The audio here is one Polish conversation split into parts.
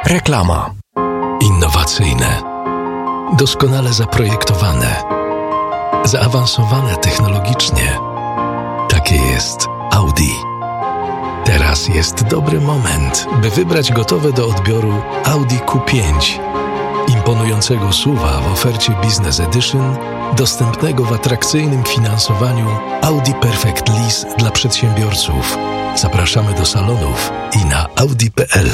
Reklama. Innowacyjne, doskonale zaprojektowane, zaawansowane technologicznie. Takie jest Audi. Teraz jest dobry moment, by wybrać gotowe do odbioru Audi Q5. Imponującego SUV-a w ofercie Business Edition, dostępnego w atrakcyjnym finansowaniu Audi Perfect Lease dla przedsiębiorców. Zapraszamy do salonów i na audi.pl.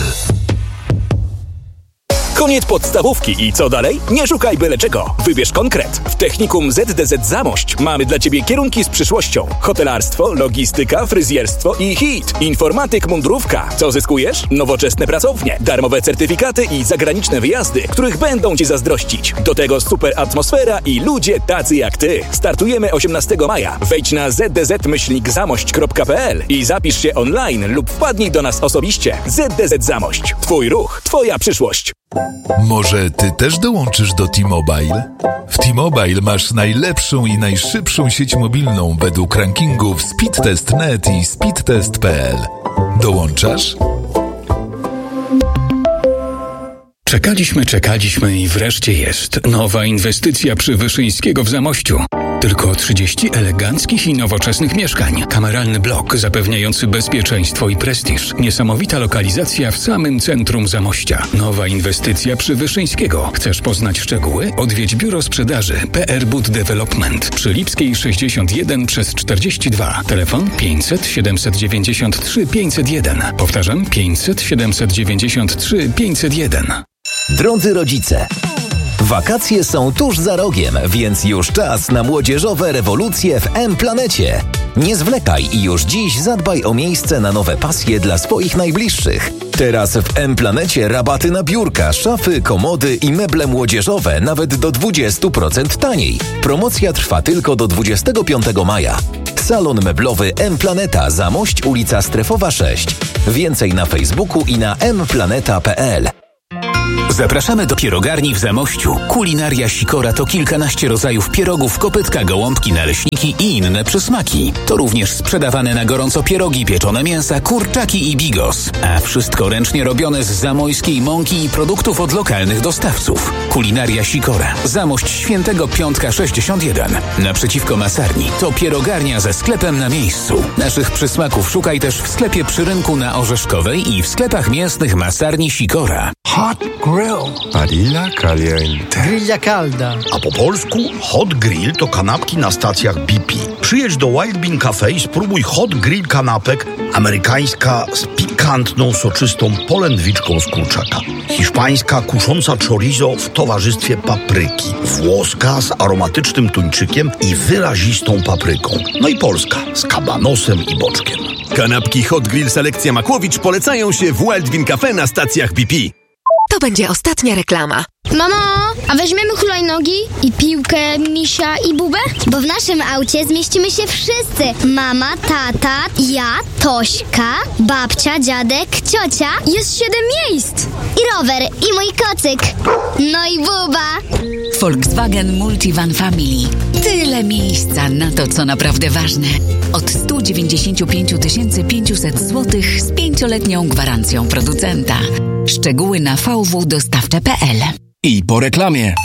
Koniec podstawówki i co dalej? Nie szukaj byle czego. Wybierz konkret. W Technikum ZDZ Zamość mamy dla Ciebie kierunki z przyszłością. Hotelarstwo, logistyka, fryzjerstwo i HIT. Informatyk, mundurówka. Co zyskujesz? Nowoczesne pracownie, darmowe certyfikaty i zagraniczne wyjazdy, których będą Ci zazdrościć. Do tego super atmosfera i ludzie tacy jak Ty. Startujemy 18 maja. Wejdź na zdz-zamość.pl i zapisz się online lub wpadnij do nas osobiście. ZDZ Zamość. Twój ruch, Twoja przyszłość. Może Ty też dołączysz do T-Mobile? W T-Mobile masz najlepszą i najszybszą sieć mobilną według rankingów Speedtest.net i Speedtest.pl. Dołączasz? Czekaliśmy i wreszcie jest. Nowa inwestycja przy Wyszyńskiego w Zamościu. Tylko 30 eleganckich i nowoczesnych mieszkań. Kameralny blok zapewniający bezpieczeństwo i prestiż. Niesamowita lokalizacja w samym centrum Zamościa. Nowa inwestycja przy Wyszyńskiego. Chcesz poznać szczegóły? Odwiedź biuro sprzedaży PR Bud Development przy Lipskiej 61 przez 42. Telefon 500 793 501. Powtarzam 500 793 501. Drodzy rodzice, wakacje są tuż za rogiem, więc już czas na młodzieżowe rewolucje w M-Planecie. Nie zwlekaj i już dziś zadbaj o miejsce na nowe pasje dla swoich najbliższych. Teraz w M-Planecie rabaty na biurka, szafy, komody i meble młodzieżowe nawet do 20% taniej. Promocja trwa tylko do 25 maja. Salon meblowy M-Planeta, Zamość, ulica Strefowa 6. Więcej na Facebooku i na mplaneta.pl. Zapraszamy do pierogarni w Zamościu. Kulinaria Sikora to kilkanaście rodzajów pierogów, kopytka, gołąbki, naleśniki i inne przysmaki. To również sprzedawane na gorąco pierogi, pieczone mięsa, kurczaki i bigos. A wszystko ręcznie robione z zamojskiej mąki i produktów od lokalnych dostawców. Kulinaria Sikora. Zamość Świętego Piątka 61. Naprzeciwko masarni. To pierogarnia ze sklepem na miejscu. Naszych przysmaków szukaj też w sklepie przy rynku na Orzeszkowej i w sklepach mięsnych masarni Sikora. Hot Grill. Barilla Caliente. Grilla calda. A po polsku Hot Grill to kanapki na stacjach BP. Przyjedź do Wild Bean Cafe i spróbuj Hot Grill kanapek. Amerykańska z pikantną, soczystą polędwiczką z kurczaka. Hiszpańska kusząca chorizo w towarzystwie papryki. Włoska z aromatycznym tuńczykiem i wyrazistą papryką. No i polska z kabanosem i boczkiem. Kanapki Hot Grill Selekcja Makłowicz polecają się w Wild Bean Cafe na stacjach BP. To będzie ostatnia reklama. Mamo, a weźmiemy hulajnogi i piłkę, misia i bubę? Bo w naszym aucie zmieścimy się wszyscy. Mama, tata, ja, Tośka, babcia, dziadek, ciocia. Jest 7 miejsc. I rower, i mój kocyk. No i buba. Volkswagen Multivan Family. Tyle miejsca na to, co naprawdę ważne. Od 195 500 zł z 5-letnią gwarancją producenta. Szczegóły na vwdostawcze.pl. I po reklamie.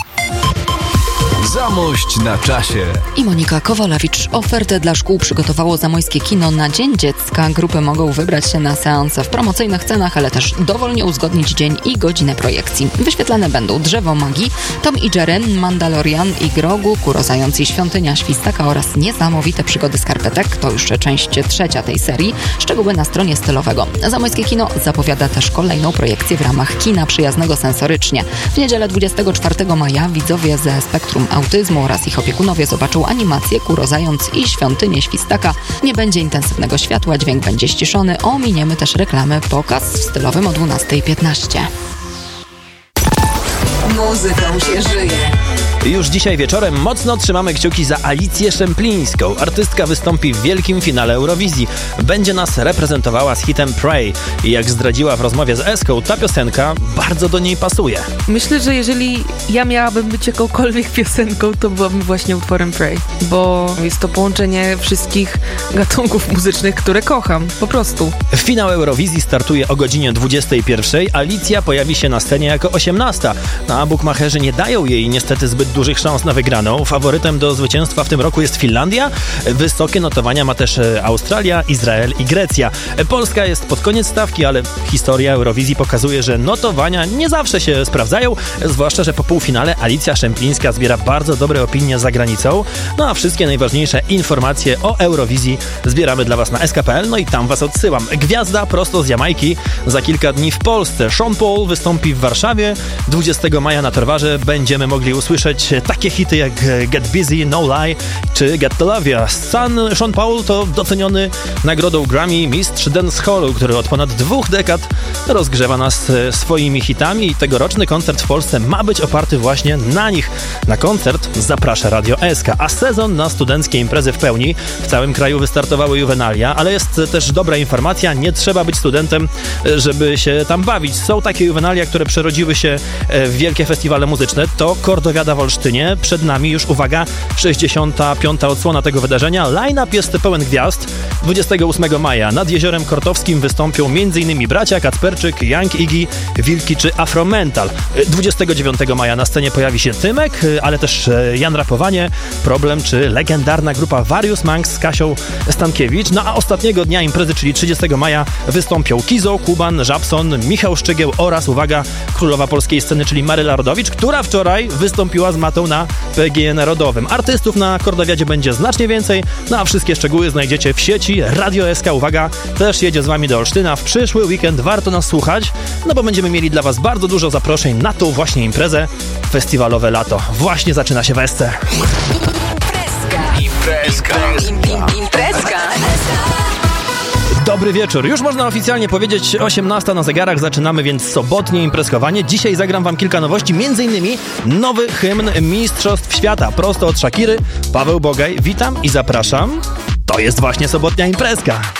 Zamość na czasie. I Monika Kowalewicz. Ofertę dla szkół przygotowało Zamojskie Kino na Dzień Dziecka. Grupy mogą wybrać się na seanse w promocyjnych cenach, ale też dowolnie uzgodnić dzień i godzinę projekcji. Wyświetlane będą Drzewo Magii, Tom i Jerry, Mandalorian i Grogu, Kuro Zając i Świątynia Świstaka oraz Niesamowite przygody skarpetek. To już część 3 tej serii. Szczegóły na stronie stylowego. Zamojskie Kino zapowiada też kolejną projekcję w ramach kina przyjaznego sensorycznie. W niedzielę 24 maja widzowie ze spektrum autyzmu oraz ich opiekunowie zobaczą animację Kuro Zając i Świątynię Świstaka. Nie będzie intensywnego światła, dźwięk będzie ściszony. Ominiemy też reklamy. Pokaz w stylowym o 12:15. Muzyką się żyje. Już dzisiaj wieczorem mocno trzymamy kciuki za Alicję Szemplińską. Artystka wystąpi w wielkim finale Eurowizji. Będzie nas reprezentowała z hitem Pray. I jak zdradziła w rozmowie z Eską, ta piosenka bardzo do niej pasuje. Myślę, że jeżeli ja miałabym być jakąkolwiek piosenką, to byłabym właśnie utworem Pray, bo jest to połączenie wszystkich gatunków muzycznych, które kocham, po prostu. Finał Eurowizji startuje o godzinie 21. Alicja pojawi się na scenie jako 18. A bukmacherzy nie dają jej niestety zbyt dużych szans na wygraną. Faworytem do zwycięstwa w tym roku jest Finlandia. Wysokie notowania ma też Australia, Izrael i Grecja. Polska jest pod koniec stawki, ale historia Eurowizji pokazuje, że notowania nie zawsze się sprawdzają, zwłaszcza, że po półfinale Alicja Szemplińska zbiera bardzo dobre opinie za granicą. No a wszystkie najważniejsze informacje o Eurowizji zbieramy dla Was na sk.pl, no i tam Was odsyłam. Gwiazda prosto z Jamajki za kilka dni w Polsce. Sean Paul wystąpi w Warszawie. 20 maja na Torwarze będziemy mogli usłyszeć takie hity jak Get Busy, No Lie czy Get to Love Ya. Sean Paul to doceniony nagrodą Grammy mistrz dancehallu, który od ponad 2 dekad rozgrzewa nas swoimi hitami i tegoroczny koncert w Polsce ma być oparty właśnie na nich. Na koncert zaprasza Radio SK, a sezon na studenckie imprezy w pełni. W całym kraju wystartowały Juvenalia, ale jest też dobra informacja, nie trzeba być studentem, żeby się tam bawić. Są takie Juvenalia, które przerodziły się w wielkie festiwale muzyczne. To Kordowiada w Olsztynie. Przed nami już, uwaga, 65. odsłona tego wydarzenia. Line-up jest pełen gwiazd. 28 maja nad Jeziorem Kortowskim wystąpią m.in. bracia Kacperczyk, Young Iggy, Wilki czy Afromental. 29 maja na scenie pojawi się Tymek, ale też Jan Rapowanie, Problem czy legendarna grupa Various Monks z Kasią Stankiewicz. No a ostatniego dnia imprezy, czyli 30 maja wystąpią Kizo, Kuban, Żabson, Michał Szczygieł oraz, uwaga, królowa polskiej sceny, czyli Maryla Rodowicz, która wczoraj wystąpiła z Matą na PGE Narodowym. Artystów na Kordowiadzie będzie znacznie więcej, no a wszystkie szczegóły znajdziecie w sieci. Radio SK, uwaga, też jedzie z Wami do Olsztyna. W przyszły weekend warto nas słuchać, no bo będziemy mieli dla Was bardzo dużo zaproszeń na tą właśnie imprezę. Festiwalowe lato właśnie zaczyna się w SC. Imprezka. Dobry wieczór. Już można oficjalnie powiedzieć 18 na zegarach. Zaczynamy więc sobotnie imprezkowanie. Dzisiaj zagram Wam kilka nowości, m.in. nowy hymn Mistrzostw Świata. Prosto od Shakiry. Paweł Bogaj, witam i zapraszam. To jest właśnie sobotnia imprezka.